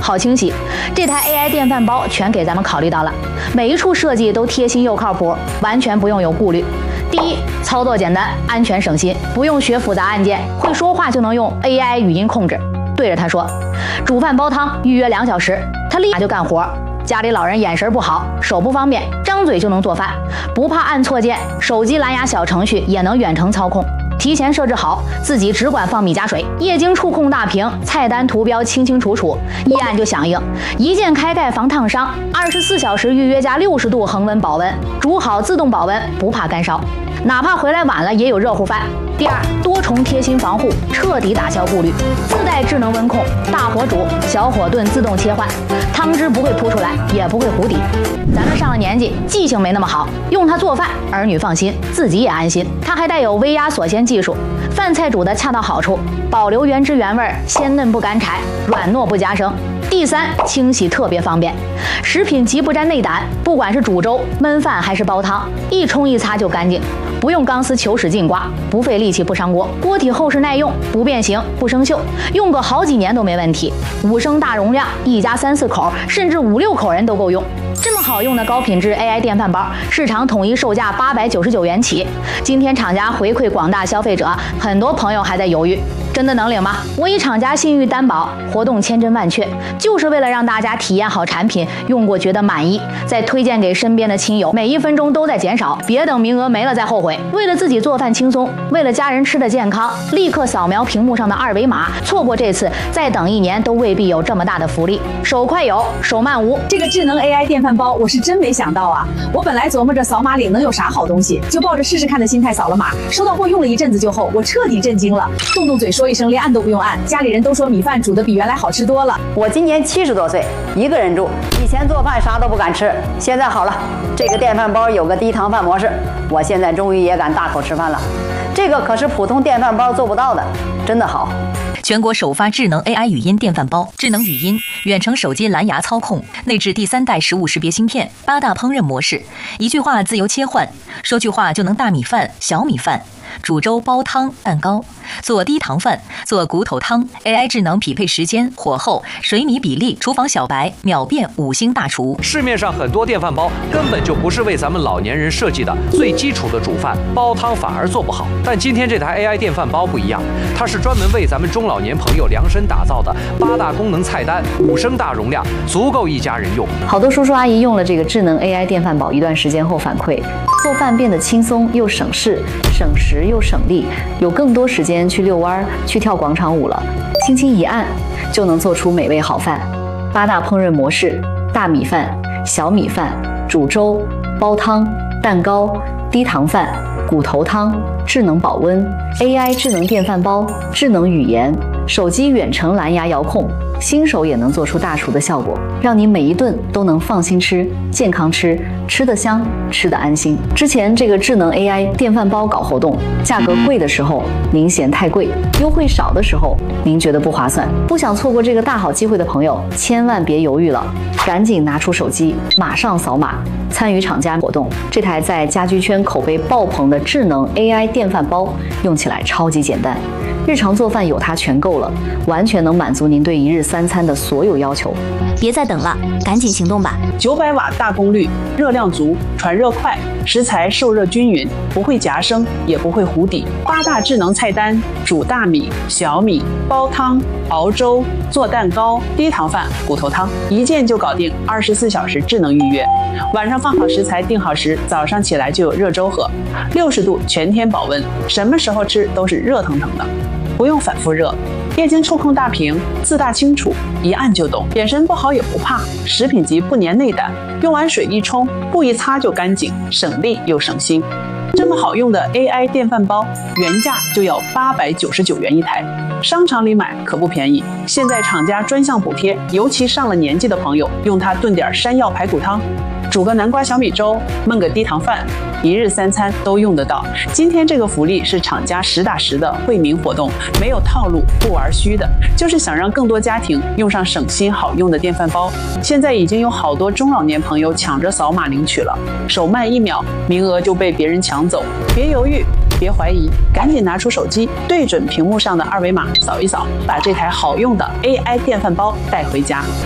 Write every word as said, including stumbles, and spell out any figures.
好清洗。这台 A I 电饭煲全给咱们考虑到了，每一处设计都贴心又靠谱，完全不用有顾虑。第一，操作简单，安全省心，不用学复杂按键，会说话就能用 A I 语音控制，对着它说，煮饭煲汤预约两小时，它立马就干活。家里老人眼神不好，手不方便，张嘴就能做饭，不怕按错键，手机蓝牙小程序也能远程操控。提前设置好，自己只管放米加水，液晶触控大屏，菜单图标清清楚楚，一按就响应，一键开盖防烫伤，二十四小时预约加六十度恒温保温，煮好自动保温，不怕干烧，哪怕回来晚了也有热乎饭。第二，多重贴心防护，彻底打消顾虑，自带智能温控，大火煮，小火炖自动切换，汤汁不会扑出来，也不会糊底。咱们上了年纪，记性没那么好，用它做饭，儿女放心，自己也安心。它还带有微压锁鲜技术，饭菜煮得恰到好处，保留原汁原味，鲜嫩不干柴，软糯不夹生。第三，清洗特别方便，食品级不沾内胆，不管是煮粥、焖饭还是煲汤，一冲一擦就干净，不用钢丝球使劲刮，不费力气不伤锅，锅体厚实耐用，不变形不生锈，用个好几年都没问题。五升大容量，一家三四口甚至五六口人都够用。这么好用的高品质 A I 电饭煲，市场统一售价八百九十九元起。今天厂家回馈广大消费者，很多朋友还在犹豫，真的能领吗？我以厂家信誉担保，活动千真万确，就是为了让大家体验好产品，用过觉得满意，再推荐给身边的亲友，每一分钟都在减少，别等名额没了再后悔。为了自己做饭轻松，为了家人吃的健康，立刻扫描屏幕上的二维码，错过这次，再等一年都未必有这么大的福利。手快有，手慢无。 这个智能 A I 电饭煲，我是真没想到啊！我本来琢磨着扫码领能有啥好东西，就抱着试试看的心态扫了码，收到货用了一阵子就后，我彻底震惊了，动动嘴说一声，连按都不用按，家里人都说米饭煮的比原来好吃多了。 我今年七十多岁，一个人住，以前做饭啥都不敢吃，现在好了，这个电饭煲有个低糖饭模式，我现在终于也敢大口吃饭了。这个可是普通电饭煲做不到的，真的好。 全国首发智能 A I 语音电饭煲，智能语音，远程手机蓝牙操控，内置第三代食物识别芯片，八大烹饪模式，一句话自由切换，说句话就能大米饭、小米饭，煮粥、煲汤、蛋糕，做低糖饭，做骨头汤 ，A I 智能匹配时间、火候、水米比例，厨房小白秒变五星大厨。 市面上很多电饭煲根本就不是为咱们老年人设计的，最基础的煮饭、煲汤反而做不好。但今天这台 A I 电饭煲不一样，它是专门为咱们中老年朋友量身打造的，八大功能菜单，五升大容量，足够一家人用。 好多叔叔阿姨用了这个智能 A I 电饭煲一段时间后反馈，做饭变得轻松又省事，省时又省力，有更多时间去遛弯、去跳广场舞了。轻轻一按，就能做出美味好饭。八大烹饪模式：大米饭、小米饭、煮粥、煲汤、蛋糕、低糖饭、骨头汤、智能保温、A I 智能电饭煲、智能语言、手机远程蓝牙遥控，新手也能做出大厨的效果，让你每一顿都能放心吃、健康吃，吃得香，吃得安心。之前这个智能 A I 电饭煲搞活动，价格贵的时候您嫌太贵，优惠少的时候您觉得不划算，不想错过这个大好机会的朋友，千万别犹豫了，赶紧拿出手机，马上扫码参与厂家活动。这台在家居圈口碑爆棚的智能 A I 电饭煲，用起来超级简单，日常做饭有它全够了，完全能满足您对一日三餐的所有要求。 别再等了，赶紧行动吧！ 九百瓦大功率，热量足，传热快，食材受热均匀，不会夹生，也不会糊底。八大智能菜单：煮大米、小米、煲汤、熬粥、做蛋糕、低糖饭、骨头汤，一键就搞定，二十四小时智能预约。晚上放好食材，定好时，早上起来就有热粥喝，六十度全天保温，什么时候吃都是热腾腾的，不用反复热。液晶触控大屏，字大清楚，一按就懂，眼神不好也不怕，食品级不粘内胆，用完水一冲，布一擦就干净，省力又省心。这么好用的 A I 电饭煲，原价就要八百九十九元一台，商场里买可不便宜。现在厂家专项补贴，尤其上了年纪的朋友，用它炖点山药排骨汤，煮个南瓜小米粥，焖个低糖饭，一日三餐都用得到。今天这个福利是厂家实打实的惠民活动，没有套路，不玩虚的，就是想让更多家庭用上省心好用的电饭煲。现在已经有好多中老年朋友抢着扫码领取了，手慢一秒，名额就被别人抢走。别犹豫，别怀疑，赶紧拿出手机，对准屏幕上的二维码扫一扫，把这台好用的 A I 电饭煲带回家。